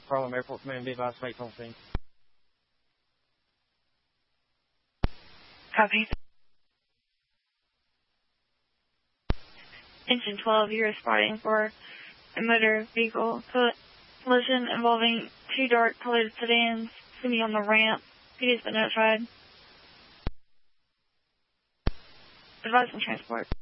Harlem Airport Command, be advised, make on scene. Copy. Engine 12, you're spotting for a motor vehicle collision involving two dark-colored sedans sitting on the ramp. Please be notified. Advise on transport.